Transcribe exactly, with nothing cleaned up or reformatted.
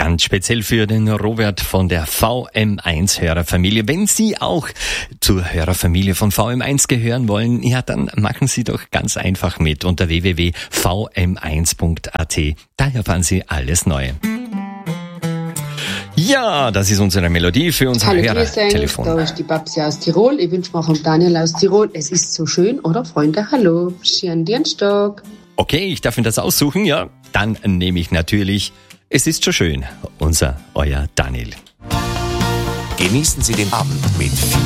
Ganz speziell für den Robert von der V M eins Hörerfamilie. Wenn Sie auch zur Hörerfamilie von V M eins gehören wollen, ja, dann machen Sie doch ganz einfach mit unter w w w punkt v m eins punkt a t. Da erfahren Sie alles Neue. Ja, das ist unsere Melodie für unser Hörertelefon. Da ist die Babsi aus Tirol. Ich wünsche mir vom Daniel aus Tirol. Es ist so schön, oder Freunde? Hallo, schönen Dienstag. Okay, ich darf mir das aussuchen, ja. Dann nehme ich natürlich Es ist so schön, unser, euer Daniel. Genießen Sie den Abend mit viel